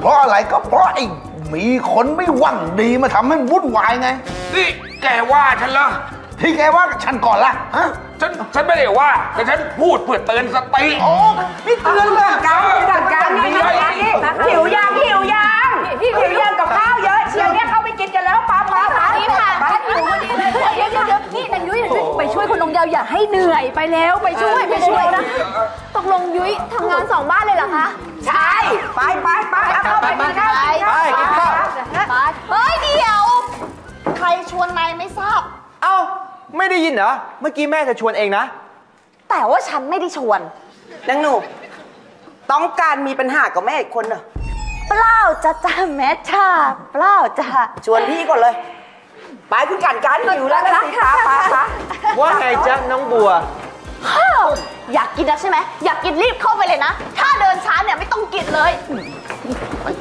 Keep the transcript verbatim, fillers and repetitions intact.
เพราะอะไรก็เพราะไอ้มีคนไม่หวังดีมาทำให้วุ่นวายไงนี่แกว่าฉันเหรอที่แกว่าฉันก่อนล่ะฮะฉันฉันไม่ได้ว่าแต่ฉันพูดเพื่อเตือนสติโอ้นี่เตือนเลยการจัดการนี่หิวยางหิวยางหิวยางกับข้าวเยอะเชียร์เนี่ยเข้าไปกินกันแล้วป้าป้าป้านี่ค่ะฉันหิวพอดีเลยเดี๋ยวเดี๋ยวเดี๋ยวนี่นางยุ้ยไปช่วยคุณลุงยาวอย่าให้เหนื่อยไปแล้วไปช่วยไปช่วยนะตกลงยุ้ยทำงานสองบ้านเลยเหรอคะใช่ไปไปไปเข้าไปกินข้าวไปกินข้าวไปเฮ้ยเดี๋ยวใครชวนนายไม่ทราบเอ้าไม่ได้ยินเหรอเมื่อกี้แม่จะชวนเองนะแต่ว่าฉันไม่ได้ชวนนางหนูต้องการมีปัญหากับแม่อีกคนเหรอเปล่าจ้าจ้าแม่จ้าเปล่าจ้าชวนพี่ก่อนเลยไปคุณกันการหิวแล้วนะสิคะป้าป้าว่าไงจ๊ะน้องบัวอยากกินนะใช่ไหมอยากกินรีบเข้าไปเลยนะถ้าเดินช้าเนี่ยไม่ต้องกินเลย